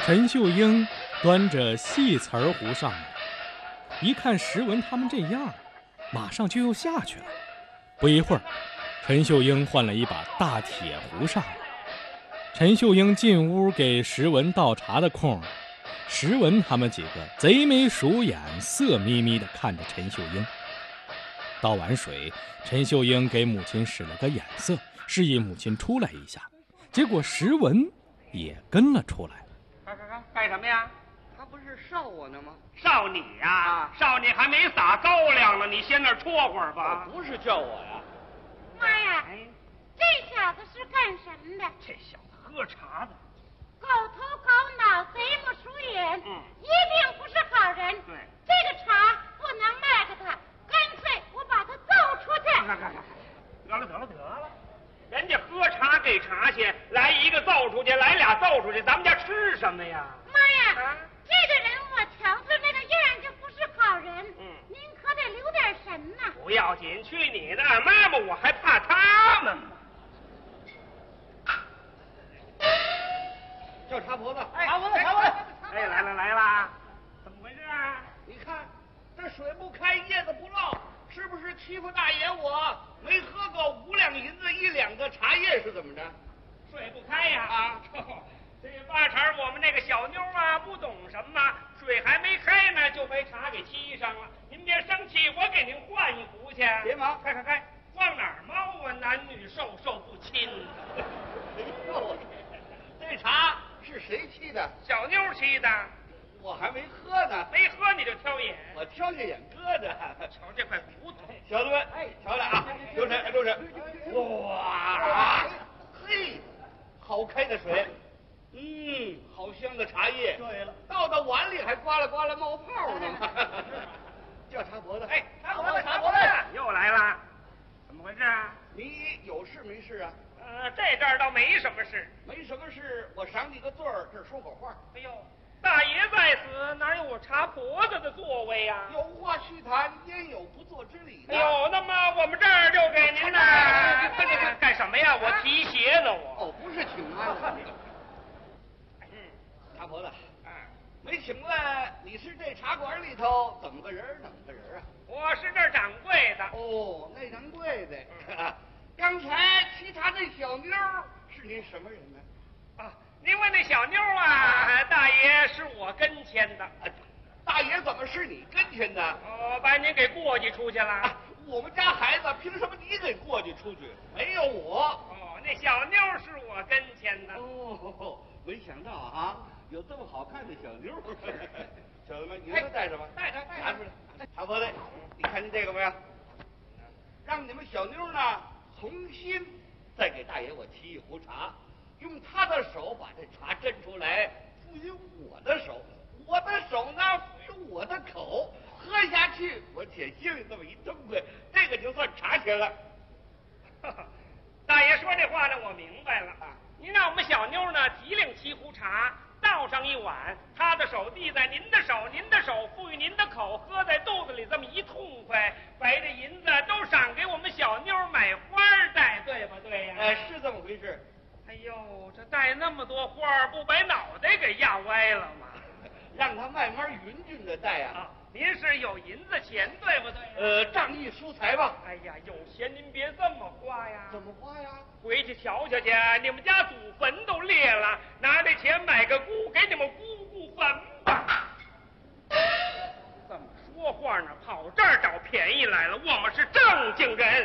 陈秀英端着细瓷儿壶上来，一看石文他们这样，马上就又下去了。不一会儿，陈秀英换了一把大铁壶上来。陈秀英进屋给石文倒茶的空，石文他们几个贼眉鼠眼，色眯眯地看着陈秀英。倒完水，陈秀英给母亲使了个眼色，示意母亲出来一下。结果石文也跟了出来。 干什么呀？ 他不是哨我呢吗？ 哨你呀？哨你还没撒高粱呢，你先那儿戳会儿吧。 不是叫我呀。 妈呀，这小子是干什么的？ 这小子喝茶的， 狗头狗脑，贼不鼠眼，一定不是好人。 对， 这个茶不能卖给他，干脆我把他揍出去。 得了，人家喝茶给茶去，来一个揍出去，来俩揍出去，咱们家吃什么呀？ 妈呀，这个人我瞧他那个样就不是好人。您可得留点神呐。 不要紧，去你的！妈妈，我还怕他们吗？ 叫茶婆子， 茶婆子！哎，来啦！怎么回事啊？ 你看这水不开，叶子不落，是不是欺负大爷我？没喝够5两银子1两个茶叶是怎么着？ 水不开呀！这八成我们那个小妞啊，不懂什么，水还没开呢，就被茶给沏上了。您别生气，我给您换一壶去。 别忙， 开，往哪儿猫啊？男女授受不亲。 哎呦，这茶是谁沏的？ 小妞沏的。 我还没喝呢。 没喝你就挑眼？ 我挑下眼搁着。 瞧这块骨头， 小子们，瞧着啊，留神。哇，嘿，好开的水。好香的茶叶。对了，倒到碗里还刮啦冒泡呢。叫茶婆子。哎，茶婆子， 又来了，怎么回事啊？ 你有事没事啊？ 这阵儿倒没什么事。 没什么事，我赏你个罪儿，这儿说会儿话。 哎呦，大爷在此，哪有我茶婆子的座位呀？ 有话须谈，焉有不做之理的？ 哎呦，那么我们这儿就给您呢。干什么呀？我提鞋呢，我。 哦，不是请安的。茶婆子，没请问你是这茶馆里头怎么个人啊？ 我是这儿掌柜的。 哦，那掌柜的。刚才沏茶那小妞是您什么人呢？ 您问那小妞啊，大爷是我跟前的。 大爷怎么是你跟前的？ 把您给过继出去了。 我们家孩子凭什么你给过继出去？没有我。 那小妞是我跟前的。 没想到啊，有这么好看的小妞。小子们，你们带着吧。带着。拿出来。茶婆子，你看见这个没有？让你们小妞呢重新再给大爷我沏一壶茶，用他的手把这茶斟出来，赋予我的手，我的手呢赋予我的口，喝下去我且心里这么一痛快，这个就算茶钱了。 大爷说这话呢，我明白了。您让我们小妞呢提领沏壶茶，倒上一碗，她的手递在您的手，您的手赋予您的口，喝在肚子里这么一痛快，把这银子都赏给我们小妞买花戴，对不对呀？ 是这么回事。 哎呦，这戴那么多花，不把脑袋给压歪了吗？ 让他慢慢匀均的戴啊。 您是有银子钱，对不对？ 仗义疏财吧。 哎呀，有钱您别这么花呀。 怎么花呀？ 回去瞧瞧去，你们家祖坟都裂了，拿这钱买个姑，给你们姑姑坟吧。这么说话呢，跑这儿找便宜来了。我们是正经人。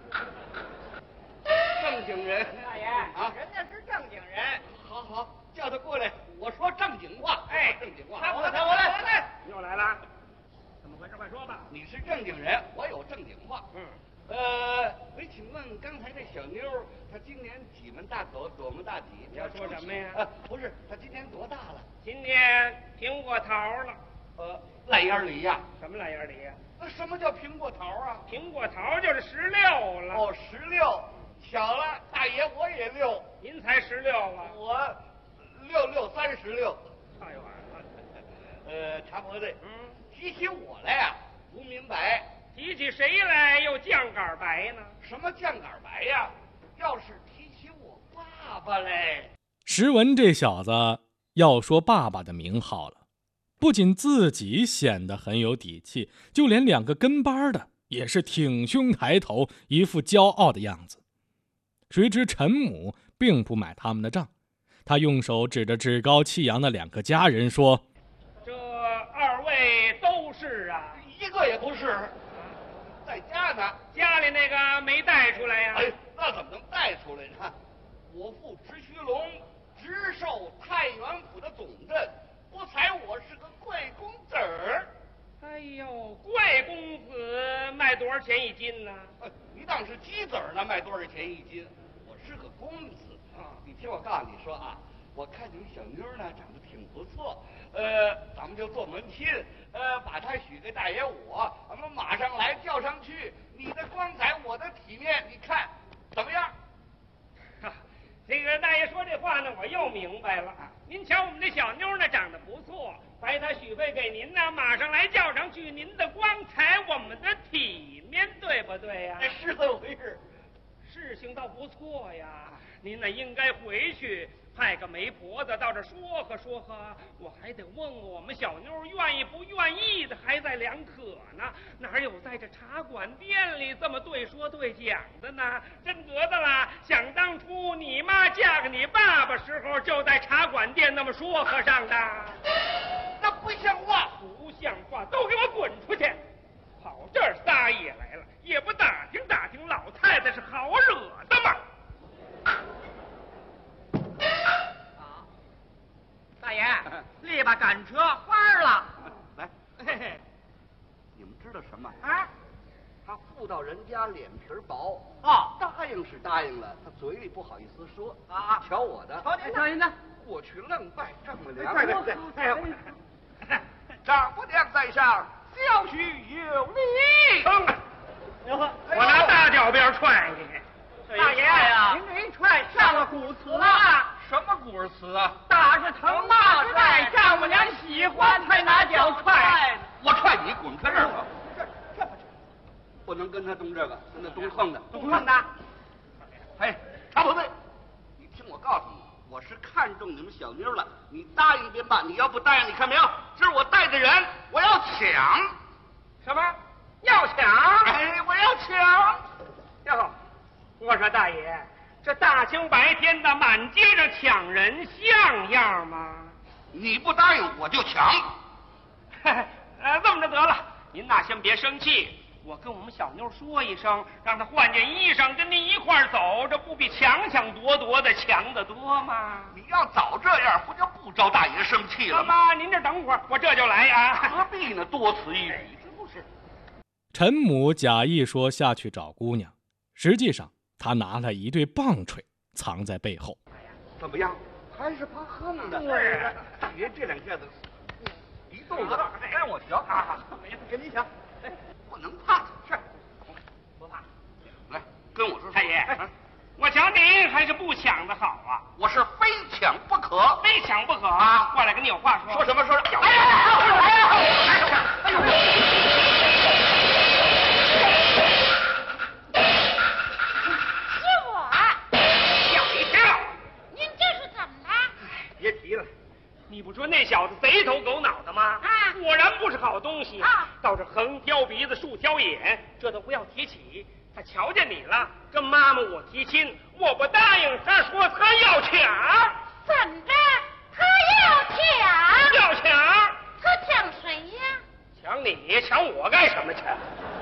正经人。 大爷人家是正经人。 好，叫他过来，我说正经话。正经话。 我来。又来了。怎么回事？快说吧。 你是正经人，我有正经话。没请问刚才这小妞，她今年几门大口，多门大体？ 你要说什么呀？ 不是，她今年多大了？ 今年苹果桃了。 烂眼梨呀？ 什么烂眼梨呀？ 什么叫苹果桃啊？ 苹果桃就是16了。 16，巧了，大爷我也6。 您才16啊？ 我6636。 太晚了。茶婆子，提起我来呀，不明白。 提起谁来又酱杆白呢？ 什么酱杆白呀？要是提起我爸爸嘞。 石文这小子要说爸爸的名号了。不仅自己显得很有底气，就连2个跟班的也是挺胸抬头，一副骄傲的样子。谁知陈母并不买他们的账，他用手指着趾高气扬的2个家人说：“ 这2位都是啊？ 一个也不是，在家呢。 家里那个没带出来呀？ 哎，那怎么能带出来呢？我父直须龙直授太原府的总镇，不才我是个贵公子儿。 哎呦，贵公子卖多少钱1斤呢？ 你当是鸡子儿呢，卖多少钱1斤？我是个公子啊！你听我告诉你说啊，我看你们小妞呢长得挺不错，咱们就做门亲，把她许给大爷我，咱们马上来叫上去。你的光彩，我的体面，你看怎么样？ 这个大爷说这话呢，我又明白了。您瞧我们这小妞呢，长得不错，白她许配给您呢，马上来叫上去。您的光彩，我们的体面，对不对呀？ 是这么回事。 事情倒不错呀，您呢应该回去派个媒婆子到这说和说和，我还得问问我们小妞愿意不愿意的，还在两可呢。哪有在这茶馆店里这么对说对讲的呢？真得的啦！想当初你妈嫁给你爸爸时候，就在茶馆店那么说和上的。 那不像话， 不像话，都给我滚出去！跑这儿撒野来了，也不打听打听老太太是好惹的吗？ 大爷，力把赶车翻了。 来， 嘿嘿， 你们知道什么？ 啊， 他妇道人家脸皮薄哦， 答应是答应了，他嘴里不好意思说啊。 瞧我的， 瞧您的， 过去愣拜丈母娘。 对， 丈母娘在上，小婿有礼。 我拿大脚鞭踹你！ 大爷，您这一踹上了古词了。 什么古词啊？ 打是疼，骂是爱，丈母娘喜欢才拿脚踹。 我踹你，滚开这儿吧！这不能跟他动这个，跟他动横的。 动横的。 哎，常不对，你听我告诉你，我是看中你们小妞了，你答应便办，你要不答应，你看没有？这是我带的人，我要抢。 什么？要抢？ 哎，我要抢。 哟，我说大爷，这大清白天的满街上抢人像样吗？ 你不答应我就抢。 这么着得了，您呐先别生气，我跟我们小妞说一声，让她换件衣裳跟您一块儿走，这不比抢抢夺夺的强得多吗？ 你要早这样，不就不招大爷生气了吗？ 妈，您这等会儿，我这就来啊。 何必呢？多此一举，是不是？ 陈母假意说下去找姑娘，实际上他拿了一对棒槌藏在背后。 怎么样？还是怕横的。 对， 别这两下子一肚子让我瞧啊！ 跟你抢， 不能怕。 是，不怕。 来，跟我说。 太爷，我瞧您还是不抢的好啊！ 我是非抢不可， 非抢不可啊！过来跟你有话说。 说什么说？ 哎呀！ 别提了，你不说那小子贼头狗脑的吗？ 啊， 果然不是好东西啊！ 倒是横挑鼻子竖挑眼，这都不要提起。他瞧见你了，跟妈妈我提亲，我不答应，他说他要抢。 怎着？他要抢？ 要抢？ 他抢谁呀？ 抢你，抢我干什么去？